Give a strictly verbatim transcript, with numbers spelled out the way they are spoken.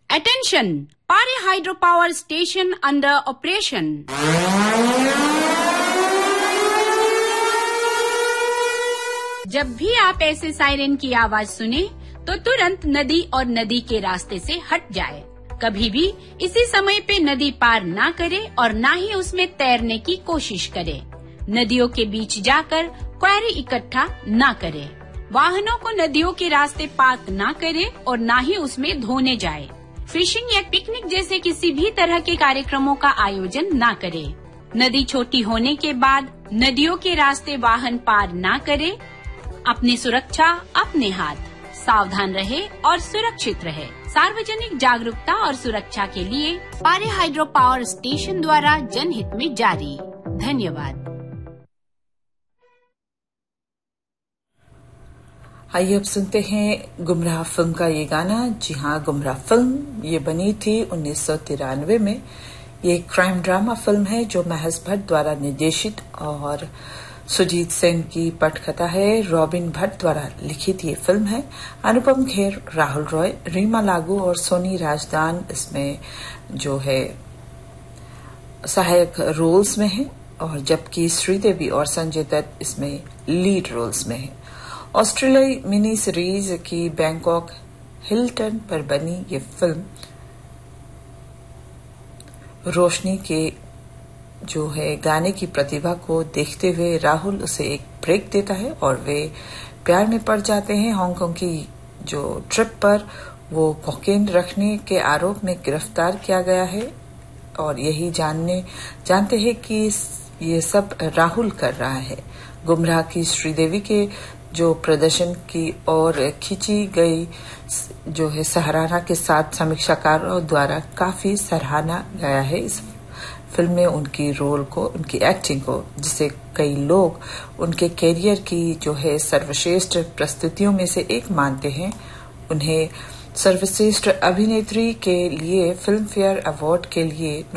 Attention! Pare hydropower station under operation. जब भी आप ऐसे सायरन की आवाज सुने तो तुरंत नदी और नदी के रास्ते से हट जाए। कभी भी इसी समय पे नदी पार ना करे और ना ही उसमें तैरने की कोशिश करे। नदियों के बीच जाकर क्वेरी इकट्ठा ना करे। वाहनों को नदियों के रास्ते पार्क ना करे और ना ही उसमें धोने जाए। फिशिंग या पिकनिक जैसे किसी भी तरह के कार्यक्रमों का आयोजन ना करे। नदी छोटी होने के बाद नदियों के रास्ते वाहन पार ना करे। अपनी सुरक्षा अपने हाथ, सावधान रहे और सुरक्षित रहे। सार्वजनिक जागरूकता और सुरक्षा के लिए पारे हाइड्रो पावर स्टेशन द्वारा जनहित में जारी। धन्यवाद। आइए अब सुनते हैं गुमराह फिल्म का ये गाना। जी हाँ, गुमराह फिल्म ये बनी थी उन्नीस सौ तिरानवे में। ये क्राइम ड्रामा फिल्म है जो महज भट्ट द्वारा निर्देशित और सुजीत सेन की पटकथा है। रॉबिन भट्ट द्वारा लिखित ये फिल्म है। अनुपम खेर, राहुल रॉय, रीमा लागू और सोनी राजदान इसमें जो है सहायक रोल्स में है, और जबकि श्रीदेवी और संजय दत्त इसमें लीड रोल्स में है। ऑस्ट्रेलियाई मिनी सीरीज की बैंकॉक हिल्टन पर बनी ये फिल्म रोशनी के जो है गाने की प्रतिभा को देखते हुए राहुल उसे एक ब्रेक देता है और वे प्यार में पड़ जाते हैं। हांगकांग की जो ट्रिप पर वो कोकेन रखने के आरोप में गिरफ्तार किया गया है और यही जानने जानते हैं कि ये सब राहुल कर रहा है। गुमराह की श्रीदेवी के जो प्रदर्शन की ओर खींची गई जो है सराहना के साथ समीक्षाकारों द्वारा काफी सराहना गया है इस फिल्म में उनकी रोल को, उनकी एक्टिंग को, जिसे कई लोग उनके कैरियर की जो है सर्वश्रेष्ठ प्रस्तुतियों में से एक मानते हैं। उन्हें सर्वश्रेष्ठ अभिनेत्री के लिए फिल्म फेयर अवार्ड के लिए